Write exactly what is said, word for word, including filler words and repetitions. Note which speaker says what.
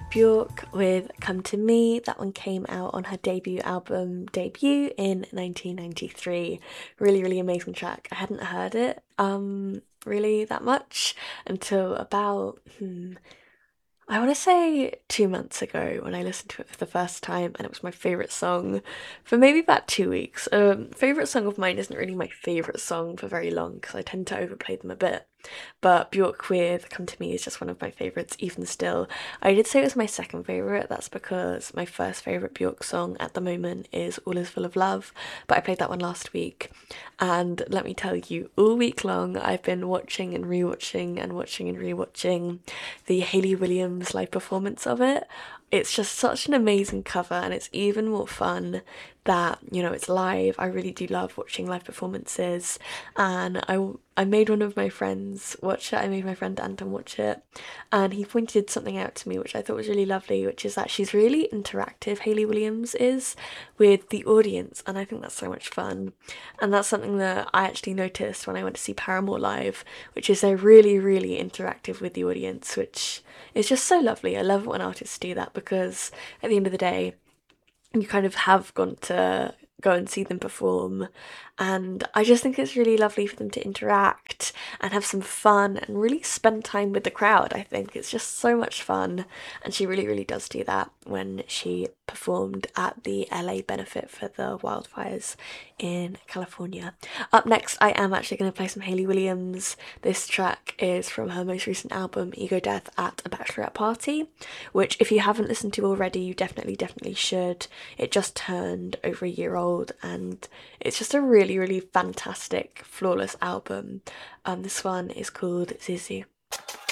Speaker 1: Bjork with Come to Me. That one came out on her debut album Debut in nineteen ninety-three. Really, really amazing track. I hadn't heard it um really that much until about hmm, I want to say two months ago when I listened to it for the first time, and it was my favourite song for maybe about two weeks. Um, favourite song of mine isn't really my favourite song for very long because I tend to overplay them a bit. But Bjork with Come to Me is just one of my favourites, even still. I did say it was my second favourite, that's because my first favourite Bjork song at the moment is All Is Full of Love, but I played that one last week. And let me tell you, all week long I've been watching and rewatching and watching and rewatching the Hayley Williams live performance of it. It's just such an amazing cover, and it's even more fun that, you know, it's live. I really do love watching live performances, and I I made one of my friends watch it. I made my friend Anton watch it, and he pointed something out to me which I thought was really lovely, which is that she's really interactive, Hayley Williams is, with the audience, and I think that's so much fun. And that's something that I actually noticed when I went to see Paramore live, which is they're really, really interactive with the audience, which is just so lovely. I love when artists do that because at the end of the day, you kind of have gone to go and see them perform, and I just think it's really lovely for them to interact and have some fun and really spend time with the crowd. I think it's just so much fun, and she really, really does do that when she performed at the L A benefit for the wildfires in California. Up next, I am actually going to play some Hayley Williams. This track is from her most recent album, Ego Death at a Bachelorette Party, which, if you haven't listened to already, you definitely, definitely should. It just turned over a year old, and it's just a really, really fantastic, flawless album. Um, this one is called Zizu.